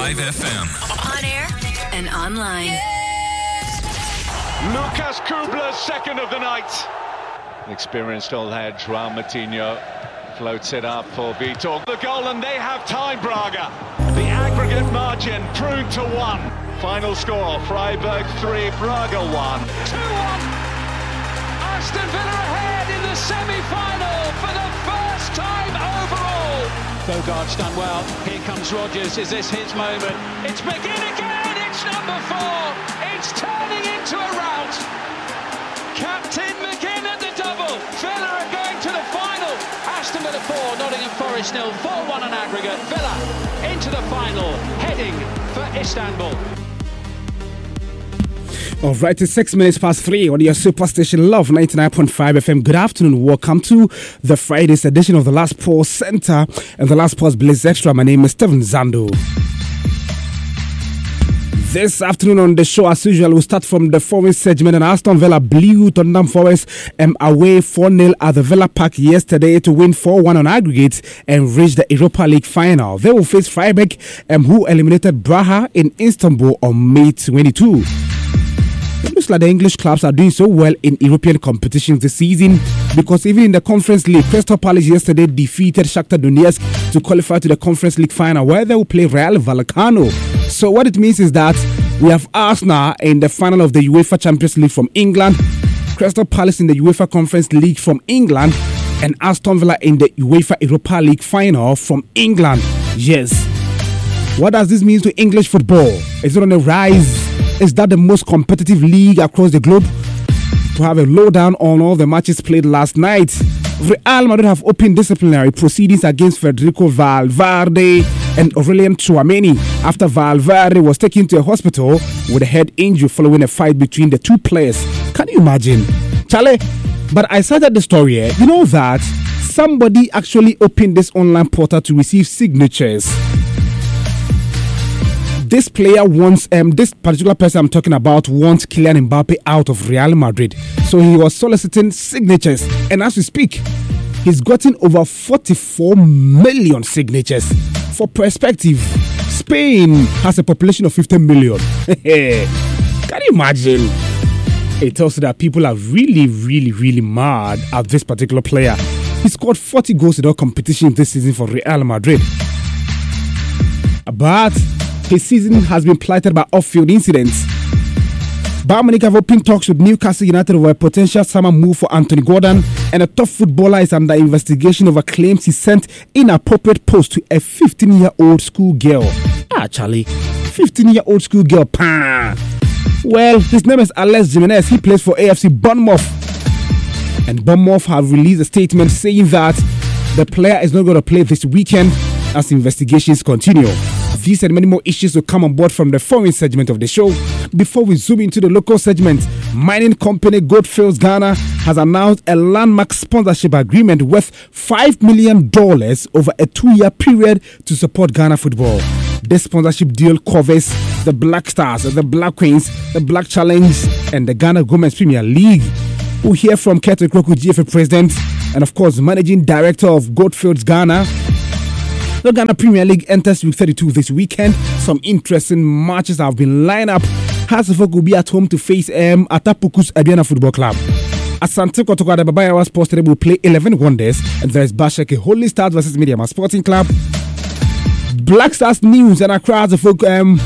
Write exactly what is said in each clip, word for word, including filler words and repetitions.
five F M. On air and online. Lucas Kubler's second of the night. Experienced old head João Moutinho floats it up for Vitor. The goal, and they have time, Braga. The aggregate margin proved to one. Final score, Freiburg three, Braga one. two one. Aston Villa ahead in the semi-final for the first time overall. Bogart's done well. Here comes Rodgers. Is this his moment? It's McGinn again. It's number four. It's turning into a rout. Captain McGinn at the double. Villa are going to the final. Aston Villa four, Nottingham Forest nil. four one on aggregate. Villa into the final, heading for Istanbul. All right, it's six minutes past three on your superstation Love ninety-nine point five F M. Good afternoon. Welcome to the Friday's edition of the Last Pause Center and the Last Pause Blitz Extra. My name is Stephen Zando. This afternoon on the show, as usual, we'll start from the Forest segment. And Aston Villa blew Tottenham Forest um, away four nil at the Villa Park yesterday to win four one on aggregate and reach the Europa League final. They will face Freiburg, um, who eliminated Braga in Istanbul on May twenty-second. It looks like the English clubs are doing so well in European competitions this season, because even in the Conference League, Crystal Palace yesterday defeated Shakhtar Donetsk to qualify to the Conference League final, where they will play Real Vallecano. So what it means is that we have Arsenal in the final of the UEFA Champions League from England, Crystal Palace in the UEFA Conference League from England, and Aston Villa in the UEFA Europa League final from England. Yes. What does this mean to English football? Is it on the rise? Is that the most competitive league across the globe? To have a lowdown on all the matches played last night, Real Madrid have opened disciplinary proceedings against Federico Valverde and Aurelien Tchouameni after Valverde was taken to a hospital with a head injury following a fight between the two players. Can you imagine? Charlie, but I cited the story here. You know that somebody actually opened this online portal to receive signatures. This player wants, um, this particular person I'm talking about wants Kylian Mbappe out of Real Madrid. So he was soliciting signatures. And as we speak, he's gotten over forty-four million signatures. For perspective, Spain has a population of fifty million. Can you imagine? It tells you that people are really, really, really mad at this particular player. He scored forty goals in all competitions this season for Real Madrid. But his season has been blighted by off-field incidents. Bayern Munich have opened talks with Newcastle United over a potential summer move for Anthony Gordon, and a top footballer is under investigation over claims he sent inappropriate posts to a fifteen-year-old schoolgirl. Ah, Charlie, fifteen-year-old schoolgirl, pah. Well, his name is Alex Jimenez. He plays for A F C Bournemouth. And Bournemouth have released a statement saying that the player is not going to play this weekend as investigations continue. These and many more issues will come on board from the foreign segment of the show. Before we zoom into the local segment, mining company Goldfields Ghana has announced a landmark sponsorship agreement worth five million dollars over a two-year period to support Ghana football. This sponsorship deal covers the Black Stars, the Black Queens, the Black Challenge, and the Ghana Women's Premier League. We'll hear from Keto Kroku, G F A President, and of course, Managing Director of Goldfields Ghana. The Ghana Premier League enters week thirty-two this weekend. Some interesting matches have been lined up. Hasselhoff will be at home to face um, Atapuku's Abiana Football Club. Asante Kotoko at the Babayawa Sports Stadium will play eleven Wonders, and there is Bashake Holy Stars versus Mediama Sporting Club. Black Stars News and Accra Folk um,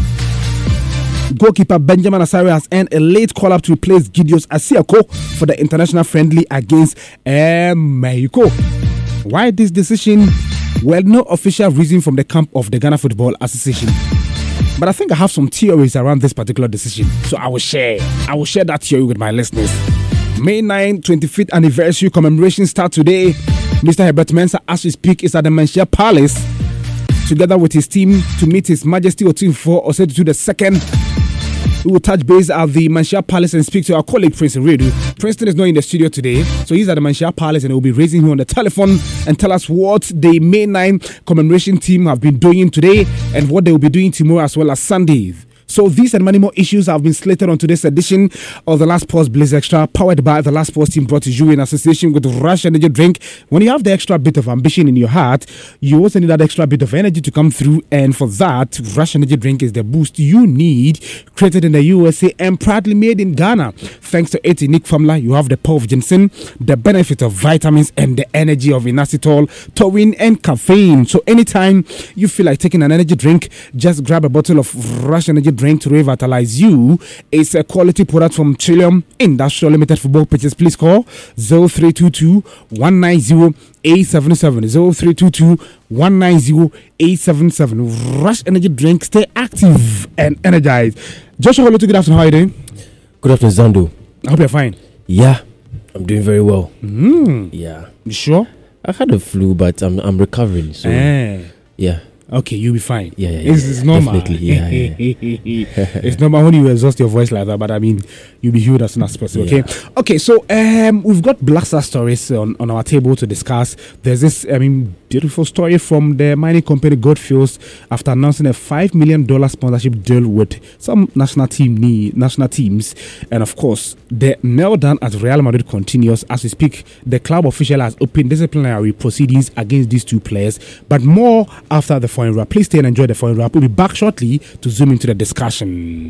goalkeeper Benjamin Asare has earned a late call-up to replace Gideos Asiako for the international friendly against um, Mexico. Why this decision? Well, no official reason from the camp of the Ghana Football Association. But I think I have some theories around this particular decision. So I will share. I will share that theory with my listeners. May ninth, twenty-fifth anniversary commemoration start today. Mister Herbert Mensah, as we speak, is at the Manchia Palace together with his team to meet His Majesty Otinfo Osei the Second. We will touch base at the Manchia Palace and speak to our colleague Prince Redu. Princeton is not in the studio today, so he's at the Manchia Palace and we'll be raising him on the telephone and tell us what the May ninth commemoration team have been doing today and what they will be doing tomorrow as well as Sunday. So these and many more issues have been slated on today's edition of the Last Sports Blaze Extra, powered by the Last Sports team, brought to you in association with Rush Energy Drink. When you have the extra bit of ambition in your heart, you also need that extra bit of energy to come through, and for that, Rush Energy Drink is the boost you need. Created in the U S A and proudly made in Ghana. Thanks to its unique formula, you have the power of ginseng, the benefit of vitamins, and the energy of inositol, taurine, and caffeine. So anytime you feel like taking an energy drink, just grab a bottle of Rush Energy Drink to revitalize you. It's a quality product from Trillium Industrial Limited. For both purchase, please call zero three two two, one nine zero, eight seven seven, zero three two two, one nine zero, eight seven seven. Rush Energy Drink, stay active and energized. Joshua Holotu, good afternoon. How are you doing? Good afternoon, Zando. I hope you're fine. Yeah, I'm doing very well. Mm. Yeah. You sure? I had a flu, but I'm I'm recovering. So Eh. yeah. Okay, you'll be fine. Yeah, yeah, yeah. It's, it's normal. Definitely, yeah, yeah. It's normal when you exhaust your voice like that, but I mean, you'll be healed as soon as possible, okay? Yeah. Okay, so um, we've got Black Star stories on, on our table to discuss. There's this, I mean, beautiful story from the mining company Goldfields after announcing a five million dollars sponsorship deal with some national team need, national teams. And of course, the nail down at Real Madrid continues. As we speak, the club official has opened disciplinary proceedings against these two players, but more after the foreign rap. Please stay and enjoy the foreign rap. We'll be back shortly to zoom into the discussion.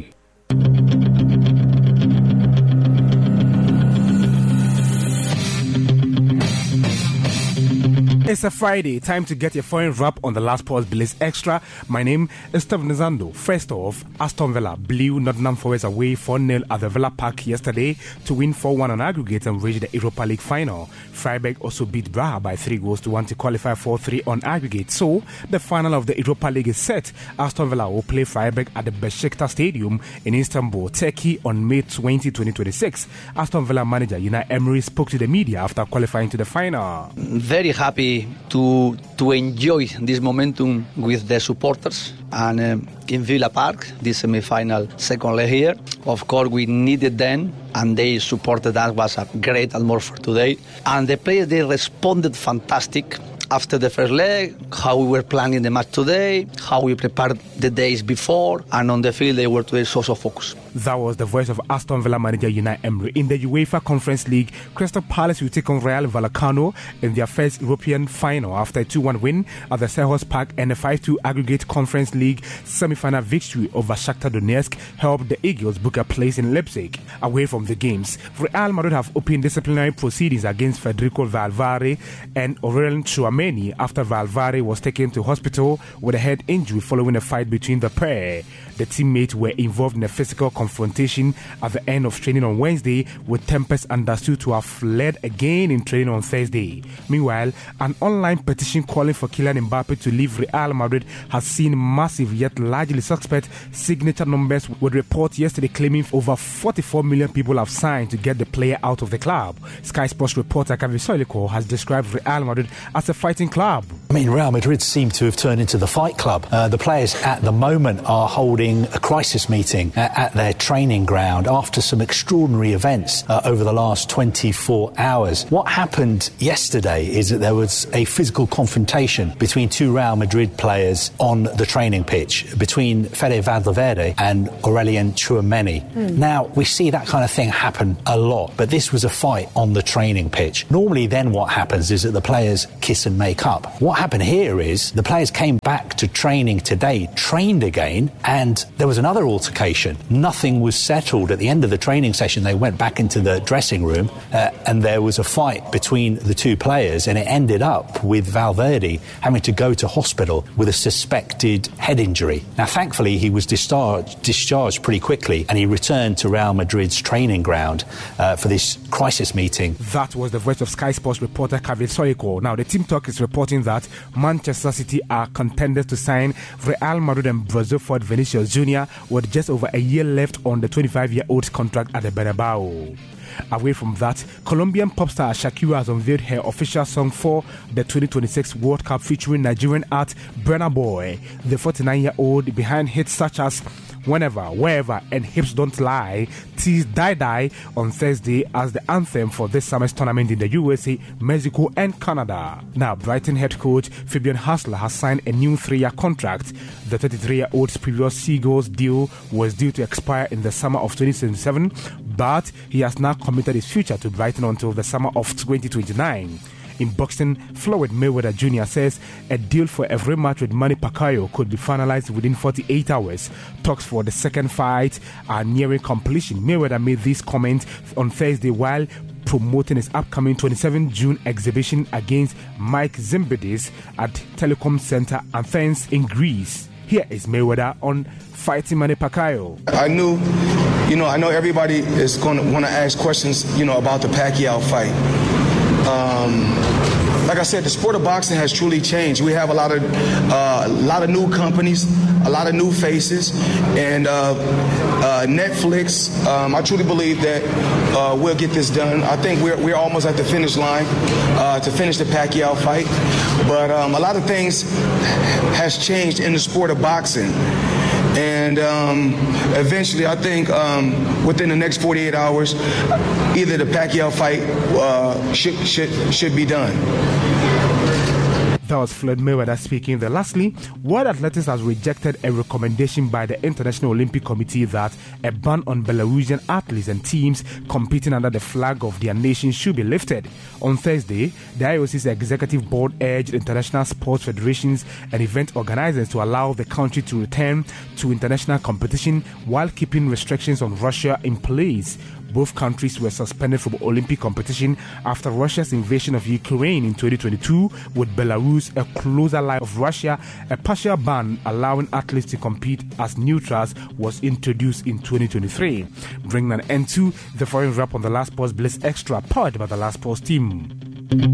It's a Friday, time to get your foreign wrap on the Last Sports Blaze Extra. My name is Stephen Nizando. First off, Aston Villa blew Nottingham Forest away four nil at the Villa Park yesterday to win four one on aggregate and reach the Europa League final. Freiburg also beat Braga by three goals to one to qualify four three on aggregate. So, the final of the Europa League is set. Aston Villa will play Freiburg at the Besiktas Stadium in Istanbul, Turkey on May twentieth, twenty twenty-six. Aston Villa manager Unai Emery spoke to the media after qualifying to the final. Very happy to to enjoy this momentum with the supporters and um, in Villa Park, this semi-final second leg here. Of course, we needed them and they supported us. Was a great atmosphere today, and the players, they responded fantastic. After the first leg, how we were planning the match today, how we prepared the days before, and on the field they were today so so focused. That was the voice of Aston Villa manager Unai Emery. In the UEFA Conference League, Crystal Palace will take on Real Vallecano in their first European final after a two one win at the Selhurst Park, and a five two aggregate Conference League semi-final victory over Shakhtar Donetsk helped the Eagles book a place in Leipzig. Away from the games, Real Madrid have opened disciplinary proceedings against Federico Valverde and Aurelien Tchouameni after Valverde was taken to hospital with a head injury following a fight between the pair. The teammates were involved in a physical confrontation at the end of training on Wednesday, with Tempest understood to have fled again in training on Thursday. Meanwhile, an online petition calling for Kylian Mbappe to leave Real Madrid has seen massive yet largely suspect signature numbers, with reports yesterday claiming over forty-four million people have signed to get the player out of the club. Sky Sports reporter Kavi Soiliko has described Real Madrid as a fighting club. I mean, Real Madrid seem to have turned into the fight club. Uh, the players at the moment are holding a crisis meeting at, at their training ground after some extraordinary events uh, over the last twenty-four hours. What happened yesterday is that there was a physical confrontation between two Real Madrid players on the training pitch, between Fede Valverde and Aurelien Tchouameni. Mm. Now, we see that kind of thing happen a lot, but this was a fight on the training pitch. Normally then what happens is that the players kiss and make up. What happened here is the players came back to training today, trained again, and there was another altercation. Nothing was settled. At the end of the training session, they went back into the dressing room uh, and there was a fight between the two players, and it ended up with Valverde having to go to hospital with a suspected head injury. Now, thankfully, he was discharged, discharged pretty quickly, and he returned to Real Madrid's training ground uh, for this crisis meeting. That was the voice of Sky Sports reporter Kavi Soiliko. Now, the Team Talk is reporting that Manchester City are contenders to sign Real Madrid and Brazil forward Vinicius Junior with just over a year left on the twenty-five-year-old's contract at the Bernabeu. Away from that, Colombian pop star Shakira has unveiled her official song for the twenty twenty-six World Cup featuring Nigerian art Burna Boy. The forty-nine-year-old behind hits such as Whenever, Wherever, and Hips Don't Lie teased Die Die on Thursday as the anthem for this summer's tournament in the U S A, Mexico, and Canada. Now, Brighton head coach Fabian Hassler has signed a new three-year contract. The thirty-three-year-old's previous Seagulls deal was due to expire in the summer of twenty twenty-seven, but he has now committed his future to Brighton until the summer of twenty twenty-nine. In boxing, Floyd Mayweather Junior says a deal for a rematch with Manny Pacquiao could be finalized within forty-eight hours. Talks for the second fight are nearing completion. Mayweather made these comments on Thursday while promoting his upcoming twenty-seventh of June exhibition against Mike Zimbidis at Telecom Center Athens in Greece. Here is Mayweather on fighting Manny Pacquiao. I knew, you know, I know everybody is going to want to ask questions, you know, about the Pacquiao fight. Um, like I said, the sport of boxing has truly changed. We have a lot of uh, a lot of new companies, a lot of new faces, and uh, uh, Netflix. Um, I truly believe that uh, we'll get this done. I think we're we're almost at the finish line uh, to finish the Pacquiao fight. But um, a lot of things has changed in the sport of boxing. And um, eventually, I think um, within the next forty-eight hours, either the Pacquiao fight uh, should, should, should be done. That was Floyd Mayweather speaking there. Lastly, World Athletics has rejected a recommendation by the International Olympic Committee that a ban on Belarusian athletes and teams competing under the flag of their nation should be lifted. On Thursday, the I O C's executive board urged international sports federations and event organizers to allow the country to return to international competition while keeping restrictions on Russia in place. Both countries were suspended from Olympic competition after Russia's invasion of Ukraine in twenty twenty-two, with Belarus a closer ally of Russia. A partial ban allowing athletes to compete as neutrals was introduced in twenty twenty-three. Bringing an end to the foreign wrap on the Last Pause Bliss Extra, powered by the Last Pause team.